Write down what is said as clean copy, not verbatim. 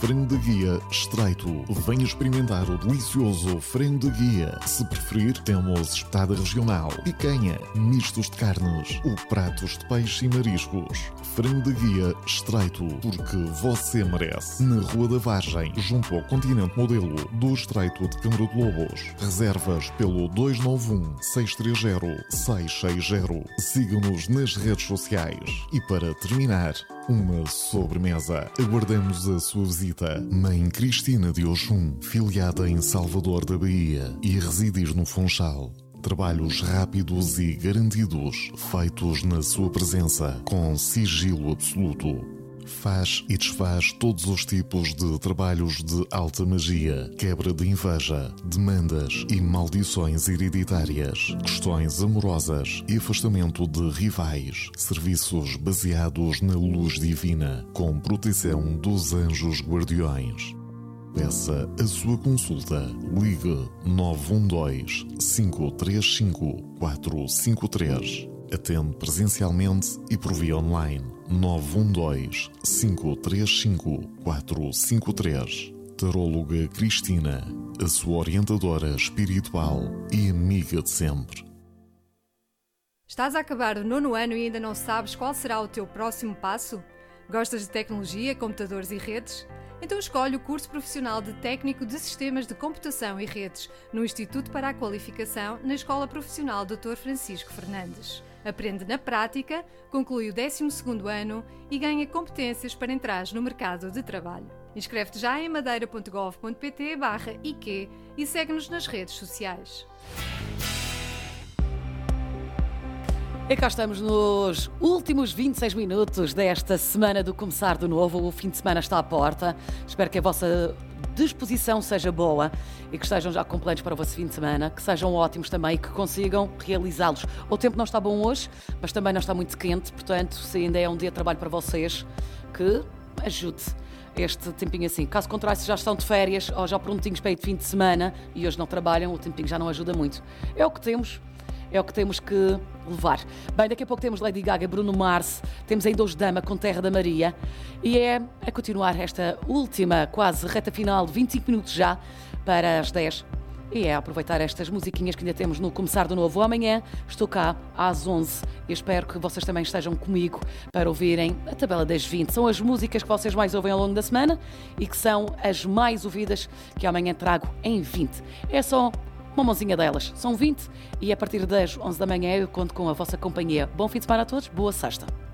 frango de guia estreito. Venha experimentar o delicioso frango de guia. Se preferir, temos espetada regional, picanha, mistos de carnes ou pratos de peixe e mariscos. Frango de guia estreito, porque você merece. Na Rua da Vargem, junto ao Continente Modelo do Estreito de Câmara de Lobos. Reservas pelo 291-630-660. Siga-nos nas redes sociais. E para terminar, uma sobremesa. Aguardamos a sua visita. Mãe Cristina de Oxum, filiada em Salvador da Bahia e residir no Funchal. Trabalhos rápidos e garantidos, feitos na sua presença, com sigilo absoluto. Faz e desfaz todos os tipos de trabalhos de alta magia, quebra de inveja, demandas e maldições hereditárias, questões amorosas e afastamento de rivais, serviços baseados na luz divina, com proteção dos anjos guardiões. Peça a sua consulta. Ligue 912-535-453. Atende presencialmente e por via online. 912-535-453. Taróloga Cristina, a sua orientadora espiritual e amiga de sempre. Estás a acabar o 9º ano e ainda não sabes qual será o teu próximo passo? Gostas de tecnologia, computadores e redes? Então escolhe o curso profissional de Técnico de Sistemas de Computação e Redes no Instituto para a Qualificação na Escola Profissional Dr. Francisco Fernandes. Aprende na prática, conclui o 12º ano e ganha competências para entrar no mercado de trabalho. Inscreve-te já em madeira.gov.pt/IQ e segue-nos nas redes sociais. E cá estamos nos últimos 26 minutos desta semana do Começar de Novo. O fim de semana está à porta. Espero que a vossa disposição seja boa e que estejam já com planos para o vosso fim de semana, que sejam ótimos também e que consigam realizá-los. O tempo não está bom hoje, mas também não está muito quente, portanto, se ainda é um dia de trabalho para vocês, que ajude este tempinho assim. Caso contrário, se já estão de férias ou já prontinhos para ir de fim de semana e hoje não trabalham, o tempinho já não ajuda muito. É o que temos. É o que temos que levar. Bem, daqui a pouco temos Lady Gaga, Bruno Mars, temos ainda os Dama com Terra da Maria e é a continuar esta última, quase reta final, de 25 minutos já para as 10. E é aproveitar estas musiquinhas que ainda temos no Começar de Novo. Amanhã estou cá às 11 e espero que vocês também estejam comigo para ouvirem a tabela das 20. São as músicas que vocês mais ouvem ao longo da semana e que são as mais ouvidas que amanhã trago em 20. É só uma mãozinha delas. São 20 e a partir das 11 da manhã eu conto com a vossa companhia. Bom fim de semana a todos. Boa sexta.